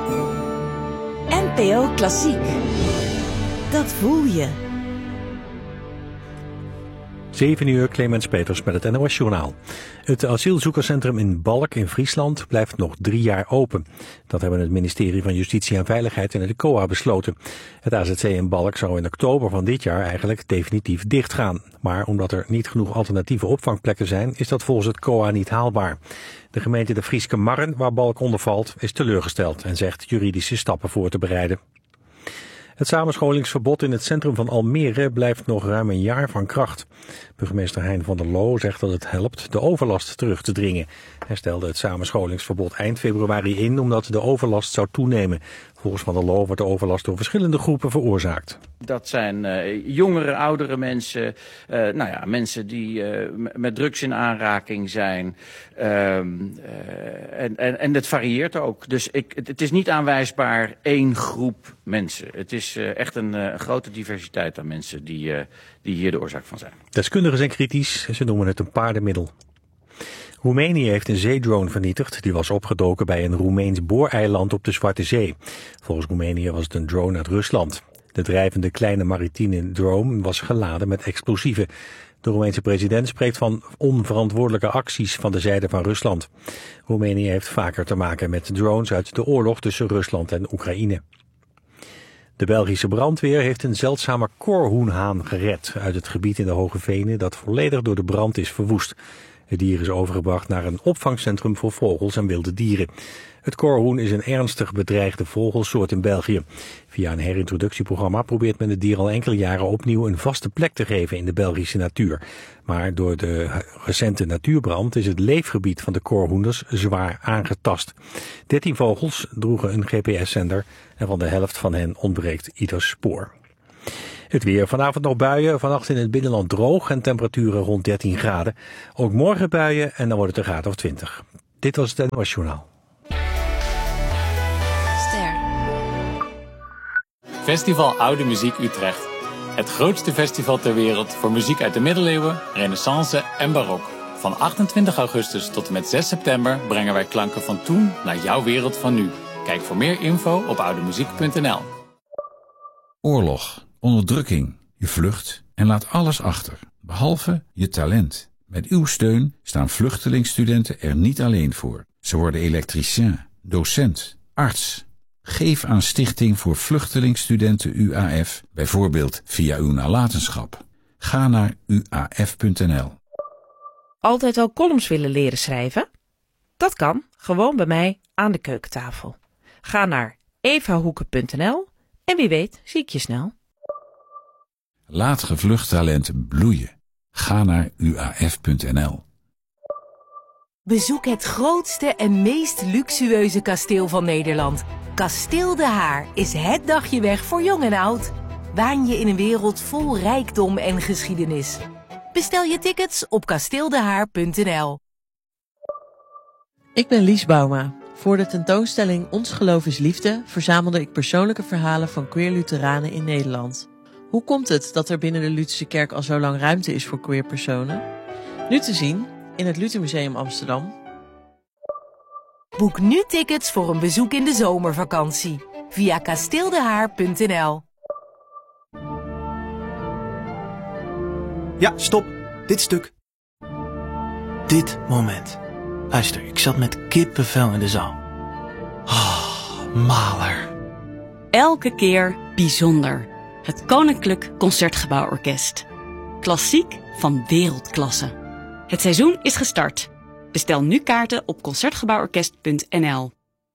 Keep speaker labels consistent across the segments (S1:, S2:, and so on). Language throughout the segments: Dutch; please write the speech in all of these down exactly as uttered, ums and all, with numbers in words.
S1: N P O Klassiek. Dat voel je.
S2: zeven uur, Clemens Peters met het N O S-journaal. Het asielzoekerscentrum in Balk in Friesland blijft nog drie jaar open. Dat hebben het ministerie van Justitie en Veiligheid en de C O A besloten. Het A Z C in Balk zou in oktober van dit jaar eigenlijk definitief dichtgaan. Maar omdat er niet genoeg alternatieve opvangplekken zijn, is dat volgens het C O A niet haalbaar. De gemeente de Frieske Marren, waar Balk onder valt, is teleurgesteld en zegt juridische stappen voor te bereiden. Het samenscholingsverbod in het centrum van Almere blijft nog ruim een jaar van kracht. Burgemeester Hein van der Loo zegt dat het helpt de overlast terug te dringen. Hij stelde het samenscholingsverbod eind februari in omdat de overlast zou toenemen. Volgens Van der Loo wordt de overlast door verschillende groepen veroorzaakt.
S3: Dat zijn uh, jongere, oudere mensen, uh, nou ja, mensen die uh, met drugs in aanraking zijn. Uh, uh, en, en, en het varieert ook. Dus ik, het is niet aanwijsbaar één groep mensen. Het is uh, echt een uh, grote diversiteit aan mensen die, uh, die hier de oorzaak van zijn.
S2: Deskundigen zijn kritisch, ze noemen het een paardenmiddel. Roemenië heeft een zeedrone vernietigd. Die was opgedoken bij een Roemeens booreiland op de Zwarte Zee. Volgens Roemenië was het een drone uit Rusland. De drijvende kleine maritieme drone was geladen met explosieven. De Roemeense president spreekt van onverantwoordelijke acties van de zijde van Rusland. Roemenië heeft vaker te maken met drones uit de oorlog tussen Rusland en Oekraïne. De Belgische brandweer heeft een zeldzame korhoenhaan gered uit het gebied in de Hoge Venen dat volledig door de brand is verwoest. Het dier is overgebracht naar een opvangcentrum voor vogels en wilde dieren. Het korhoen is een ernstig bedreigde vogelsoort in België. Via een herintroductieprogramma probeert men het dier al enkele jaren opnieuw een vaste plek te geven in de Belgische natuur. Maar door de recente natuurbrand is het leefgebied van de korhoenders zwaar aangetast. Dertien vogels droegen een G P S-zender en van de helft van hen ontbreekt ieder spoor. Het weer. Vanavond nog buien, vannacht in het binnenland droog en temperaturen rond dertien graden. Ook morgen buien en dan wordt het een graad of twintig. Dit was het N O S-journaal.
S4: Ster.
S5: Festival Oude Muziek Utrecht. Het grootste festival ter wereld voor muziek uit de middeleeuwen, renaissance en barok. Van achtentwintig augustus tot en met zes september brengen wij klanken van toen naar jouw wereld van nu. Kijk voor meer info op oudemuziek punt n l.
S6: Oorlog, onderdrukking, je vlucht en laat alles achter, behalve je talent. Met uw steun staan vluchtelingsstudenten er niet alleen voor. Ze worden elektricien, docent, arts. Geef aan Stichting voor Vluchtelingsstudenten U A F, bijvoorbeeld via uw nalatenschap. Ga naar u a f punt n l.
S7: Altijd al columns willen leren schrijven? Dat kan, gewoon bij mij aan de keukentafel. Ga naar evahoeken punt n l en wie weet zie ik je snel.
S6: Laat gevlucht talent bloeien. Ga naar u a f punt n l.
S1: Bezoek het grootste en meest luxueuze kasteel van Nederland. Kasteel De Haar is het dagje weg voor jong en oud. Waan je in een wereld vol rijkdom en geschiedenis. Bestel je tickets op kasteeldehaar punt n l.
S8: Ik ben Lies Bouma. Voor de tentoonstelling Ons Geloof is Liefde verzamelde ik persoonlijke verhalen van queer Lutheranen in Nederland. Hoe komt het dat er binnen de Lutherse kerk al zo lang ruimte is voor queer personen? Nu te zien in het Luthermuseum Amsterdam.
S1: Boek nu tickets voor een bezoek in de zomervakantie via kasteeldehaar punt n l.
S9: Ja, stop. Dit stuk. Dit moment. Luister, ik zat met kippenvel in de zaal. Oh, maler.
S4: Elke keer bijzonder. Het Koninklijk Concertgebouworkest. Klassiek van wereldklasse. Het seizoen is gestart. Bestel nu kaarten op concertgebouworkest punt n l.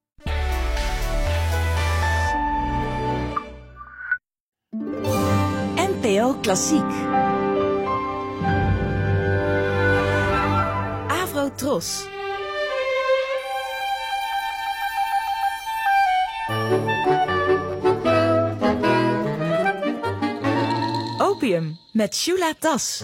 S1: N P O Klassiek. Avrotros. Opium met Shula Tas.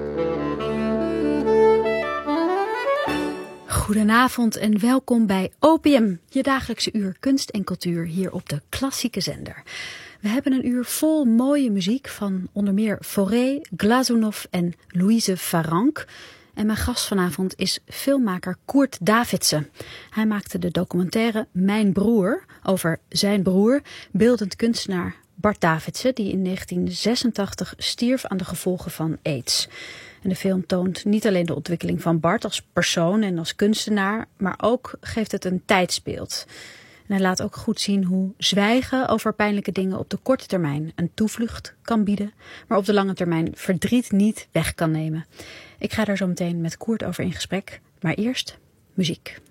S10: Goedenavond en welkom bij Opium, je dagelijkse uur kunst en cultuur hier op de klassieke zender. We hebben een uur vol mooie muziek van onder meer Fauré, Glazunov en Louise Farrenc. En mijn gast vanavond is filmmaker Koert Davidsen. Hij maakte de documentaire Mijn Broer over zijn broer, beeldend kunstenaar Bart Davidsen, die in negentien zesentachtig stierf aan de gevolgen van aids. En de film toont niet alleen de ontwikkeling van Bart als persoon en als kunstenaar, maar ook geeft het een tijdsbeeld. En hij laat ook goed zien hoe zwijgen over pijnlijke dingen op de korte termijn een toevlucht kan bieden, maar op de lange termijn verdriet niet weg kan nemen. Ik ga daar zo meteen met Koert over in gesprek, maar eerst muziek.